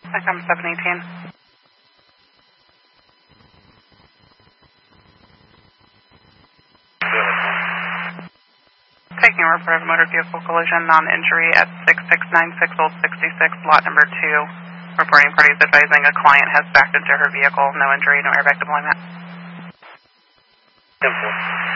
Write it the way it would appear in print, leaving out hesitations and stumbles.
SACOM 718. Taking a report of a motor vehicle collision, non-injury at 6696 Old 66, lot number 2. Reporting parties advising a client has backed into her vehicle. No injury, no airbag deployment. 10-4.